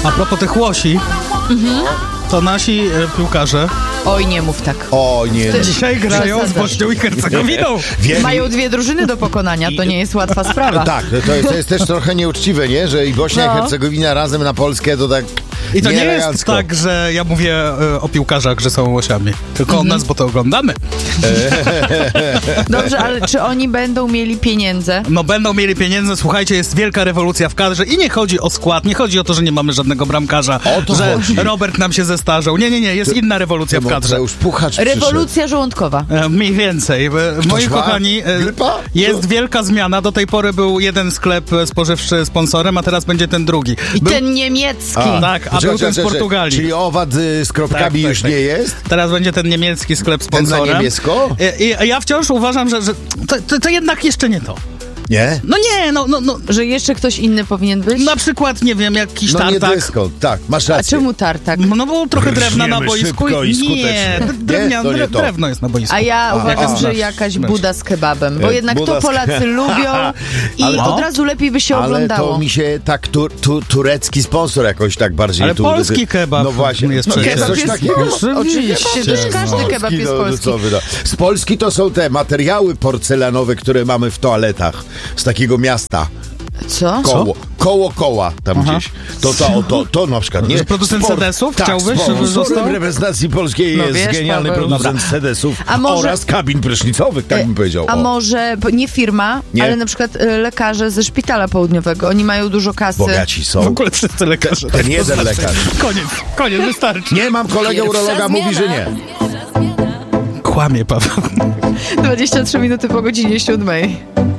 A propos tych łosi, to nasi piłkarze Oj, nie mów tak. O nie. dzisiaj grają z Przesadzasz. Bośnią i Hercegowiną. Wiem. Mają dwie drużyny do pokonania, to nie jest łatwa sprawa. Tak, to jest też trochę nieuczciwe, nie? Że i Bośnia No. i Hercegowina razem na Polskę to tak I to nie jest nieelegancko. tak, że ja mówię o piłkarzach, że są łosiami. Tylko o nas, bo to oglądamy. Dobrze, ale czy oni będą mieli pieniądze? No będą mieli pieniądze, słuchajcie, jest wielka rewolucja w kadrze i nie chodzi o skład, nie chodzi o to, że nie mamy żadnego bramkarza, O to że chodzi. Robert nam się zestarzał. Nie, jest inna rewolucja w kadrze. Już Puchacz przyszedł. Rewolucja żołądkowa. Mniej więcej. Moi ma? kochani, Grypa? jest wielka zmiana. Do tej pory był jeden sklep spożywczy sponsorem, a teraz będzie ten drugi. I ten niemiecki. Tak, a był ten z Portugalii. Czyli owad z kropkami Tak, już tak. nie jest? Teraz będzie ten niemiecki sklep Ten sponsorem. na niebiesko? I ja wciąż uważam, że to jednak jeszcze nie to. Nie? No nie, no Że jeszcze ktoś inny powinien być? na przykład, nie wiem, jakiś No nie tartak. dysko, tak, masz A rację. czemu tartak? No bo trochę drewna na Rżniemy boisku. szybko i Nie, skutecznie. To nie to. drewno jest na boisku. A ja uważam, jest że nasz jakaś mecz. Buda z kebabem, bo jednak Buda to z Polacy lubią i Ale- od razu lepiej by się Ale oglądało. to mi się tak turecki sponsor jakoś tak bardziej... Ale polski kebab No właśnie. jest No, przecież. coś Kebab jest takiego. Oczywiście, też każdy kebab jest polski. co wy da. Z Polski to są te materiały porcelanowe, które mamy w toaletach. Z takiego miasta. Co? Koła tam gdzieś. To na przykład, nie? Że producent sedesów tak, chciałbyś, żeby został? sponsorem reprezentacji polskiej No jest wiesz, genialny Paweł. producent sedesów A może- oraz kabin prysznicowych, tak bym powiedział. A O. może, nie firma, Nie. ale na przykład lekarze ze szpitala południowego, oni mają dużo kasy. Bogaci W są. ogóle wszyscy lekarze. Ten jeden lekarz. Koniec, wystarczy. Nie mam kolegę urologa, mówi, że nie. Kłamie, Paweł. 23 minuty po godzinie 7.